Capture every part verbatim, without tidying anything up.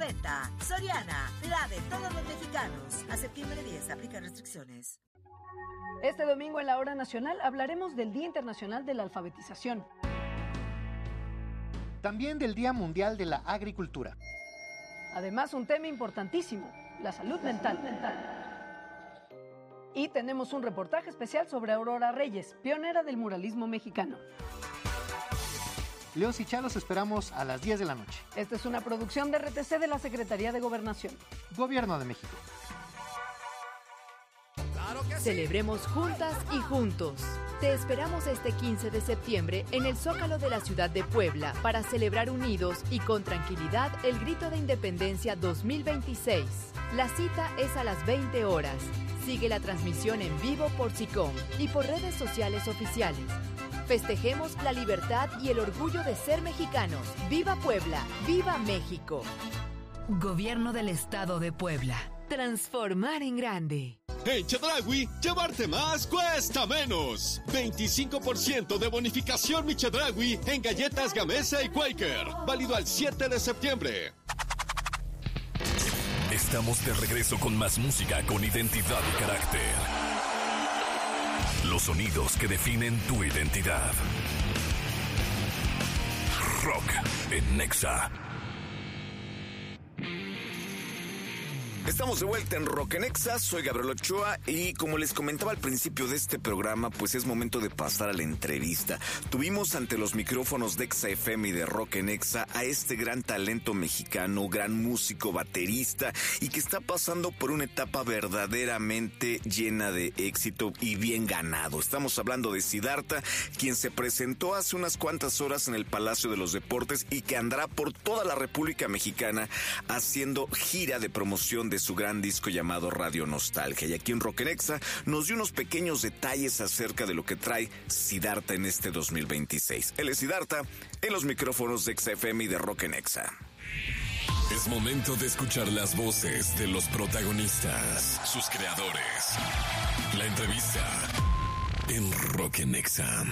venta. Soriana, la de todos los mexicanos. A septiembre diez, aplica restricciones. Este domingo en la Hora Nacional hablaremos del Día Internacional de la Alfabetización. También del Día Mundial de la Agricultura. Además, un tema importantísimo, la salud mental. Y tenemos un reportaje especial sobre Aurora Reyes, pionera del muralismo mexicano. Leos y Chá los esperamos a las diez de la noche. Esta es una producción de R T C de la Secretaría de Gobernación. Gobierno de México. Celebremos juntas y juntos. Te esperamos este quince de septiembre en el Zócalo de la ciudad de Puebla para celebrar unidos y con tranquilidad el Grito de Independencia dos mil veintiséis. La cita es a las veinte horas. Sigue la transmisión en vivo por SICOM y por redes sociales oficiales. Festejemos la libertad y el orgullo de ser mexicanos. ¡Viva Puebla! ¡Viva México! Gobierno del Estado de Puebla. Transformar en grande. En Chedraui, llevarte más cuesta menos. veinticinco por ciento de bonificación Mi Chedraui en galletas Gamesa y Quaker. Válido al siete de septiembre. Estamos de regreso con más música con identidad y carácter. Los sonidos que definen tu identidad. Rock en Nexa. Estamos de vuelta en Rock en Exa, soy Gabriel Ochoa y como les comentaba al principio de este programa, pues es momento de pasar a la entrevista. Tuvimos ante los micrófonos de Exa F M y de Rock en Exa a este gran talento mexicano, gran músico, baterista y que está pasando por una etapa verdaderamente llena de éxito y bien ganado. Estamos hablando de Siddhartha, quien se presentó hace unas cuantas horas en el Palacio de los Deportes y que andará por toda la República Mexicana haciendo gira de promoción de su gran disco llamado Radio Nostalgia. Y aquí en Rock en Exa nos dio unos pequeños detalles acerca de lo que trae Siddhartha en este dos mil veintiséis. Él es Siddhartha en los micrófonos de Exa F M y de Rock en Exa. Es momento de escuchar las voces de los protagonistas, sus creadores. La entrevista en Rock en Exa.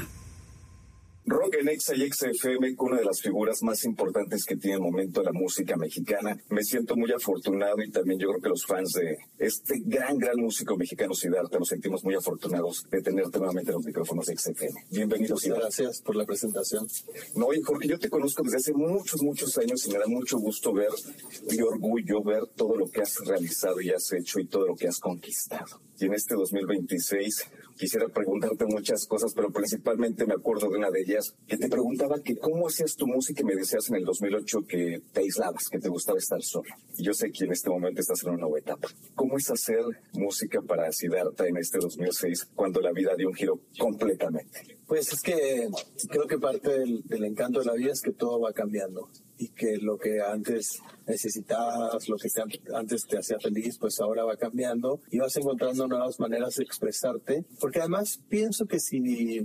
Rock en Exa y Exa F M con una de las figuras más importantes que tiene el momento la música mexicana. Me siento muy afortunado y también yo creo que los fans de este gran, gran músico mexicano Siddhartha nos sentimos muy afortunados de tenerte nuevamente en los micrófonos de Exa F M. Bienvenido, Siddhartha. Gracias por la presentación. No, oye, Jorge, yo te conozco desde hace muchos, muchos años y me da mucho gusto ver y orgullo ver todo lo que has realizado y has hecho y todo lo que has conquistado. Y en este dos mil veintiséis quisiera preguntarte muchas cosas, pero principalmente me acuerdo de una de ellas que te preguntaba que cómo hacías tu música y me decías en el dos mil ocho que te aislabas, que te gustaba estar solo. Y yo sé que en este momento estás en una nueva etapa. ¿Cómo es hacer música para Siddhartha en este dos mil seis cuando la vida dio un giro completamente? Pues es que creo que parte del, del encanto de la vida es que todo va cambiando y que lo que antes necesitabas, lo que te, antes te hacía feliz, pues ahora va cambiando y vas encontrando nuevas maneras de expresarte. Porque además pienso que si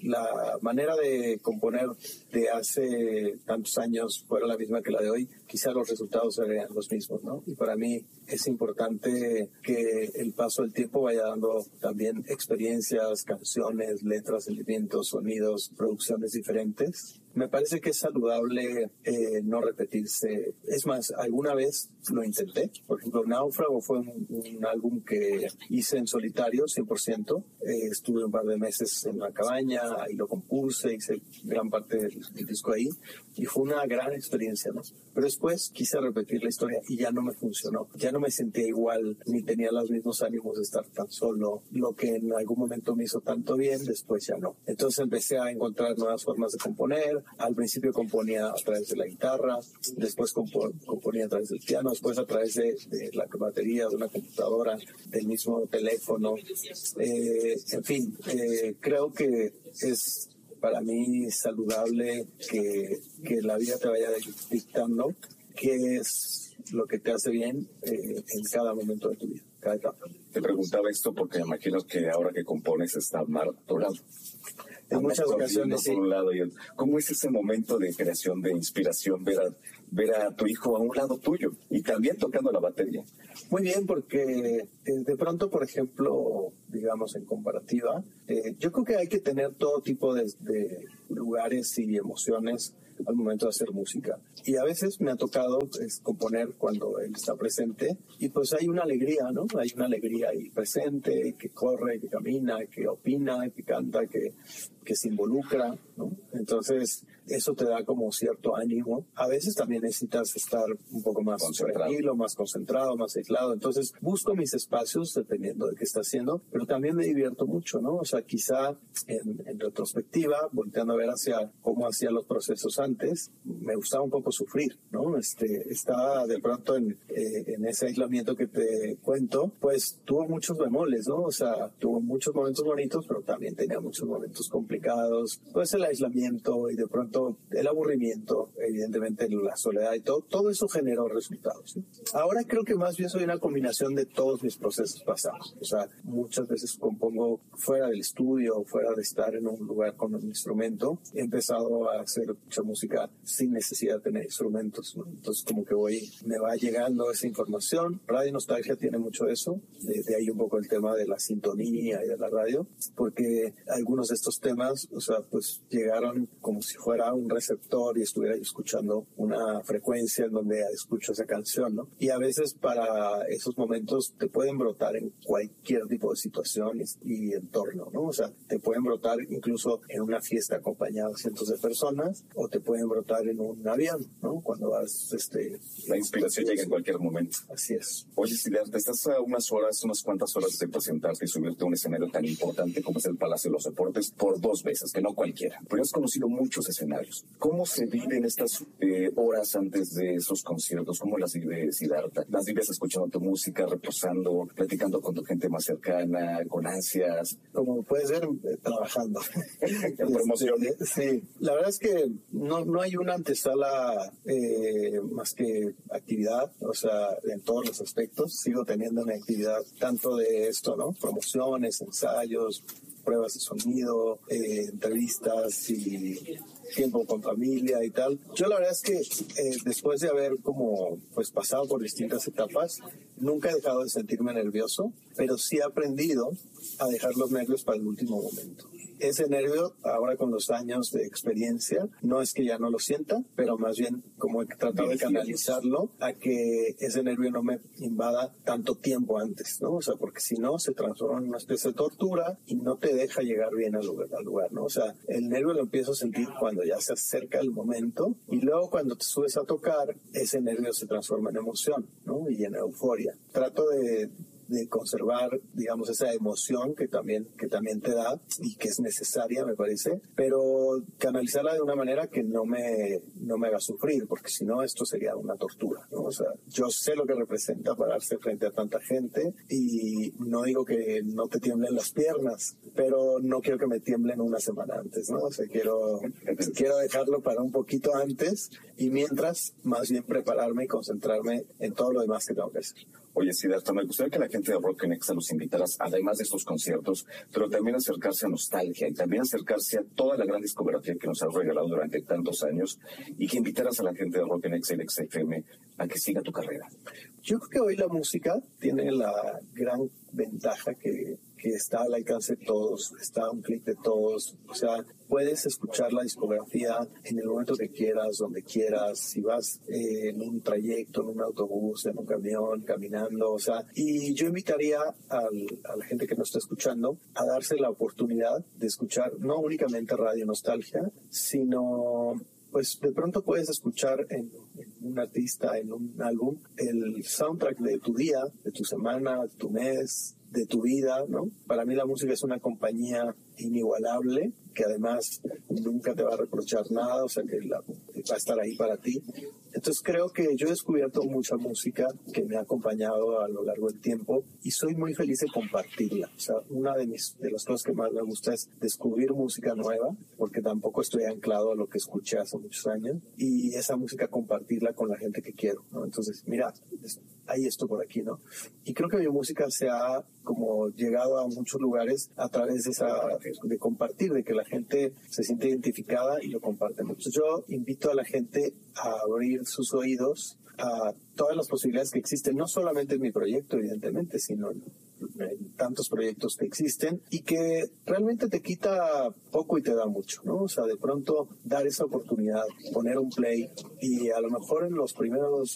la manera de componer de hace tantos años fuera la misma que la de hoy, quizá los resultados serían los mismos, ¿no? Y para mí es importante que el paso del tiempo vaya dando también experiencias, canciones, letras, sentimientos, sonidos, producciones diferentes. Me parece que es saludable eh, no repetirse. Es más, alguna vez lo intenté. Por ejemplo, Náufrago fue un, un álbum que hice en solitario, cien por ciento. Eh, estuve un par de meses en una cabaña y lo compuse, hice gran parte del, del disco ahí. Y fue una gran experiencia, ¿no? Pero después quise repetir la historia y ya no me funcionó. Ya no me sentía igual, ni tenía los mismos ánimos de estar tan solo. Lo que en algún momento me hizo tanto bien, después ya no. Entonces empecé a encontrar nuevas formas de componer. Al principio componía a través de la guitarra, después compo- componía a través del piano, después a través de, de la batería, de una computadora, del mismo teléfono. Eh, en fin, eh, creo que es para mí saludable que, que la vida te vaya dictando qué es lo que te hace bien eh, en cada momento de tu vida, cada etapa. Te preguntaba esto porque me imagino que ahora que compones está Mar a tu lado. En muchas ocasiones, sí. Por un lado y el, ¿cómo es ese momento de creación, de inspiración, ver a, ver a tu hijo a un lado tuyo y también tocando la batería? Muy bien, porque eh, de pronto, por ejemplo, digamos en comparativa, eh, yo creo que hay que tener todo tipo de, de lugares y emociones al momento de hacer música. Y a veces me ha tocado pues, componer cuando él está presente y pues hay una alegría, ¿no? Hay una alegría ahí presente, que corre, que camina, que opina, que canta, que, que se involucra, ¿no? Entonces eso te da como cierto ánimo. A veces también necesitas estar un poco más tranquilo, más concentrado, más aislado. Entonces busco mis espacios dependiendo de qué está haciendo, pero también me divierto mucho, ¿no? O sea, quizá en, en retrospectiva, volteando a ver hacia cómo hacía los procesos antes, me gustaba un poco sufrir, ¿no? Este, estaba de pronto en, eh, en ese aislamiento que te cuento, pues tuvo muchos bemoles, ¿no? O sea, tuvo muchos momentos bonitos, pero también tenía muchos momentos complicados. Pues el aislamiento y de pronto el aburrimiento, evidentemente la soledad y todo, todo eso generó resultados, ¿sí? Ahora creo que más bien soy una combinación de todos mis procesos pasados. O sea, muchas veces compongo fuera del estudio, fuera de estar en un lugar con un instrumento. He empezado a hacer mucha música sin necesidad de tener instrumentos, ¿no? Entonces como que voy, me va llegando esa información. Radio Nostalgia tiene mucho de eso, de, de ahí un poco el tema de la sintonía y de la radio, porque algunos de estos temas, o sea, pues llegaron como si fuera un receptor y estuviera escuchando una frecuencia en donde escucho esa canción, ¿no? Y a veces para esos momentos te pueden brotar en cualquier tipo de situación y, y entorno, ¿no? O sea, te pueden brotar incluso en una fiesta acompañada de cientos de personas o te pueden brotar en un avión, ¿no? Cuando vas, este... La inspiración llega en cualquier momento. Así es. Oye, Siddhartha, estás a unas horas, unas cuantas horas de presentarte y subirte a un escenario tan importante como es el Palacio de los Deportes por dos veces, que no cualquiera. Pero has conocido muchos escenarios. ¿Cómo se viven estas eh, horas antes de esos conciertos? ¿Cómo las vive Siddhartha? ¿Las vives escuchando tu música, reposando, platicando con tu gente más cercana, con ansias? Como puedes ver, eh, trabajando. En promoción. Este, sí, la verdad es que no, no hay una antesala eh, más que actividad, o sea, en todos los aspectos. Sigo teniendo una actividad tanto de esto, ¿no? Promociones, ensayos, pruebas de sonido, eh, entrevistas y tiempo con familia y tal. Yo la verdad es que eh, después de haber como pues pasado por distintas etapas, nunca he dejado de sentirme nervioso, pero sí he aprendido a dejar los nervios para el último momento. Ese nervio, ahora con los años de experiencia, no es que ya no lo sienta, pero más bien como he tratado de canalizarlo a que ese nervio no me invada tanto tiempo antes, ¿no? O sea, porque si no, se transforma en una especie de tortura y no te deja llegar bien al lugar, al lugar, ¿no? O sea, el nervio lo empiezo a sentir cuando ya se acerca el momento y luego cuando te subes a tocar, ese nervio se transforma en emoción, ¿no? Y en euforia. Trato de... de conservar, digamos, esa emoción que también, que también te da y que es necesaria, me parece, pero canalizarla de una manera que no me, no me haga sufrir, porque si no, esto sería una tortura, ¿no? O sea, yo sé lo que representa pararse frente a tanta gente y no digo que no te tiemblen las piernas, pero no quiero que me tiemblen una semana antes, ¿no? O sea, quiero, quiero dejarlo para un poquito antes y mientras, más bien prepararme y concentrarme en todo lo demás que tengo que hacer. Oye, Siddhartha, me gustaría que la gente de Rock en Exa los invitaras, además de estos conciertos, pero también acercarse a Nostalgia y también acercarse a toda la gran discografía que nos has regalado durante tantos años y que invitaras a la gente de Rock en Exa y de Exa F M a que siga tu carrera. Yo creo que hoy la música tiene la gran ventaja que, que está al alcance de todos, está a un clic de todos. O sea, puedes escuchar la discografía en el momento que quieras, donde quieras, si vas eh, en un trayecto, en un autobús, en un camión, caminando, o sea, y yo invitaría al, a la gente que nos está escuchando a darse la oportunidad de escuchar no únicamente Radio Nostalgia, sino... pues de pronto puedes escuchar en, en un artista, en un álbum, el soundtrack de tu día, de tu semana, de tu mes, de tu vida, ¿no? Para mí la música es una compañía inigualable, que además nunca te va a reprochar nada, o sea que la, va a estar ahí para ti. Entonces creo que yo he descubierto mucha música que me ha acompañado a lo largo del tiempo y soy muy feliz de compartirla. O sea, una de, mis, de las cosas que más me gusta es descubrir música nueva, porque tampoco estoy anclado a lo que escuché hace muchos años, y esa música compartirla con la gente que quiero, ¿no? Entonces, mira, hay esto por aquí, ¿no? Y creo que mi música se ha como llegado a muchos lugares a través de esa, de compartir, de que la gente se siente identificada y lo comparte mucho. Yo invito a la gente a abrir sus oídos a todas las posibilidades que existen, no solamente en mi proyecto, evidentemente, sino en en tantos proyectos que existen y que realmente te quita poco y te da mucho, ¿no? O sea, de pronto dar esa oportunidad, poner un play y a lo mejor en los primeros